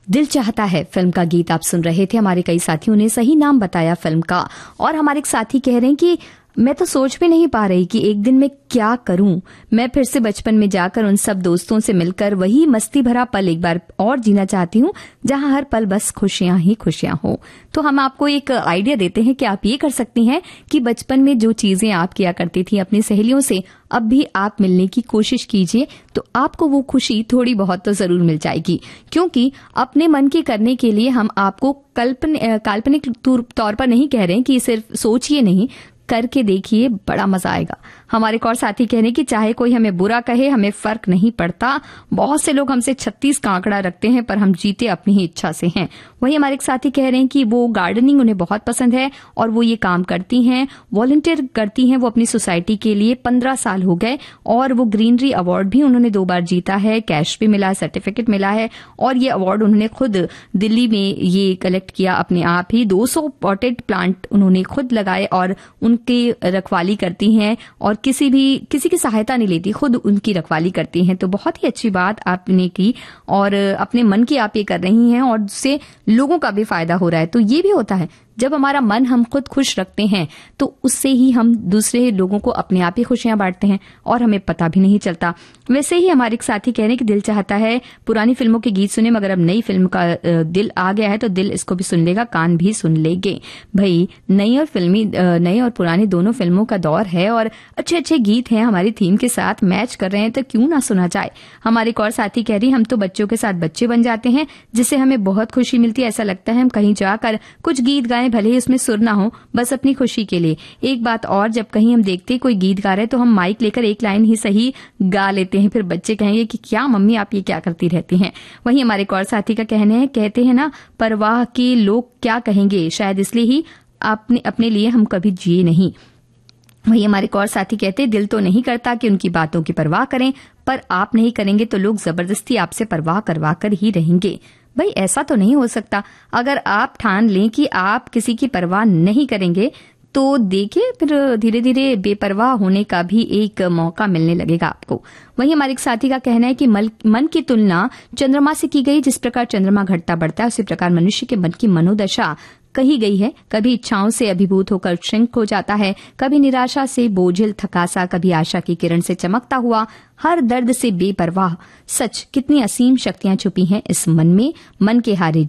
दिल चाहता है फिल्म का गीत आप सुन रहे थे। हमारे कई साथियों ने सही नाम बताया फिल्म का, और हमारे एक साथी कह रहे हैं कि मैं तो सोच भी नहीं पा रही कि एक दिन मैं क्या करूं। मैं फिर से बचपन में जाकर उन सब दोस्तों से मिलकर वही मस्ती भरा पल एक बार और जीना चाहती हूं, जहां हर पल बस खुशियां ही खुशियां हो। तो हम आपको एक आइडिया देते हैं कि आप ये कर सकती हैं कि बचपन में जो चीजें आप किया करती थी अपनी सहेलियों से, अब भी आप मिलने की कोशिश कीजिए, तो आपको वो खुशी थोड़ी बहुत तो जरूर मिल जाएगी। क्योंकि अपने मन के करने के लिए हम आपको काल्पनिक तौर पर नहीं कह रहे हैं कि सिर्फ सोचिए नहीं, करके देखिए, बड़ा मजा आएगा। हमारे एक और साथी कह रहे हैं कि चाहे कोई हमें बुरा कहे, हमें फर्क नहीं पड़ता। बहुत से लोग हमसे 36 का आंकड़ा रखते हैं, पर हम जीते अपनी ही इच्छा से हैं। वहीं हमारे एक साथी कह रहे हैं कि वो गार्डनिंग उन्हें बहुत पसंद है और वो ये काम करती हैं, वॉलंटियर करती हैं वो अपनी सोसाइटी के लिए। 15 साल हो गए और वो ग्रीनरी अवार्ड भी उन्होंने 2 बार जीता है, कैश भी मिला है, सर्टिफिकेट मिला है, और ये अवार्ड उन्होंने खुद दिल्ली में ये कलेक्ट किया अपने आप ही। 200 पॉटेड प्लांट उन्होंने खुद लगाए और उनकी रखवाली करती हैं, और किसी की सहायता नहीं लेती, खुद उनकी रखवाली करती हैं। तो बहुत ही अच्छी बात आपने की, और अपने मन की आप ये कर रही हैं और उससे लोगों का भी फायदा हो रहा है। तो ये भी होता है, जब हमारा मन हम खुद खुश रखते हैं तो उससे ही हम दूसरे लोगों को अपने आप ही खुशियां बांटते हैं और हमें पता भी नहीं चलता। वैसे ही हमारे एक साथी कह रहे हैं कि दिल चाहता है पुरानी फिल्मों के गीत सुने, मगर अब नई फिल्म का दिल आ गया है तो दिल इसको भी सुन लेगा, कान भी सुन लेंगे। भाई नई और पुरानी दोनों फिल्मों का दौर है और अच्छे अच्छे गीत हैं, हमारी थीम के साथ मैच कर रहे हैं, तो क्यों ना सुना जाए। हमारे एक और साथी कह रही हम तो बच्चों के साथ बच्चे बन जाते हैं, जिससे हमें बहुत खुशी मिलती है। ऐसा लगता है हम कहीं जाकर कुछ गीत गाएं, भले ही उसमें सुर ना हो, बस अपनी खुशी के लिए। एक बात और, जब कहीं हम देखते कोई गीत गा रहे तो हम माइक लेकर एक लाइन ही सही गा लेते हैं, फिर बच्चे कहेंगे कि क्या मम्मी आप ये क्या करती रहती हैं। वहीं हमारे एक और साथी का कहते हैं ना, परवाह के लोग क्या कहेंगे, शायद इसलिए ही अपने लिए हम कभी जिए नहीं। वही हमारे एक और साथी कहते हैं दिल तो नहीं करता कि उनकी बातों की परवाह करें, पर आप नहीं करेंगे तो लोग जबरदस्ती आपसे परवाह करवा कर ही रहेंगे। भाई ऐसा तो नहीं हो सकता। अगर आप ठान लें कि आप किसी की परवाह नहीं करेंगे तो देखिए फिर धीरे धीरे बेपरवाह होने का भी एक मौका मिलने लगेगा आपको। वहीं हमारे एक साथी का कहना है कि मन की तुलना चंद्रमा से की गई। जिस प्रकार चंद्रमा घटता बढ़ता है, उसी प्रकार मनुष्य के मन की मनोदशा कही गई है। कभी इच्छाओं से अभिभूत होकर श्रृंख हो जाता है, कभी निराशा से बोझिल थकासा, कभी आशा की किरण से चमकता हुआ, हर दर्द से बेपरवाह। सच कितनी असीम शक्तियां छुपी हैं इस मन में। मन के हारे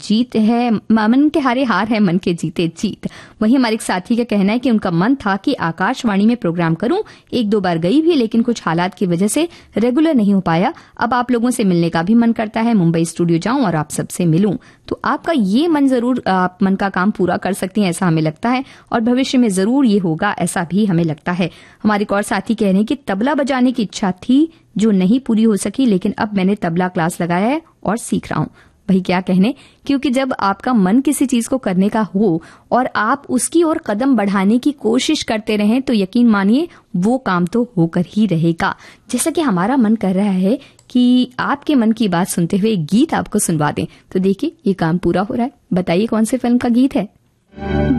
हार है, मन के जीते जीत। वहीं हमारे एक साथी का कहना है कि उनका मन था कि आकाशवाणी में प्रोग्राम करूं, 1-2 बार गई भी, लेकिन कुछ हालात की वजह से रेगुलर नहीं हो पाया। अब आप लोगों से मिलने का भी मन करता है, मुंबई स्टूडियो जाऊं और आप सबसे मिलूं। तो आपका ये मन जरूर, आप मन का काम पूरा कर सकती हैं, ऐसा हमें लगता है, और भविष्य में जरूर ये होगा, ऐसा भी हमें लगता है। हमारे एक और साथी कह रहे हैं कि तबला बजाने की इच्छा थी जो नहीं पूरी हो सकी, लेकिन अब मैंने तबला क्लास लगाया है और सीख रहा हूं। भाई क्या कहने, क्योंकि जब आपका मन किसी चीज को करने का हो और आप उसकी ओर कदम बढ़ाने की कोशिश करते रहें, तो यकीन मानिए वो काम तो होकर ही रहेगा। जैसा कि हमारा मन कर रहा है कि आपके मन की बात सुनते हुए गीत आपको सुनवा दें, तो देखिए ये काम पूरा हो रहा है। बताइए कौन से फिल्म का गीत है।